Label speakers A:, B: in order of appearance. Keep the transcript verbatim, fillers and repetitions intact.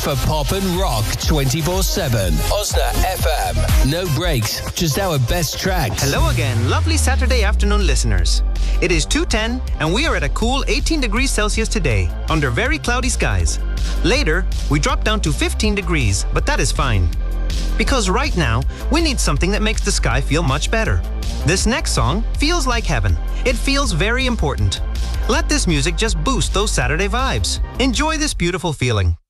A: for pop and rock twenty-four seven. Osna F M. No breaks, just our best tracks.
B: Hello again, lovely Saturday afternoon listeners. It is two ten and we are at a cool eighteen degrees Celsius today, under very cloudy skies. Later, we drop down to fifteen degrees, but that is fine. Because right now, we need something that makes the sky feel much better. This next song feels like heaven. It feels very important. Let this music just boost those Saturday vibes. Enjoy this beautiful feeling.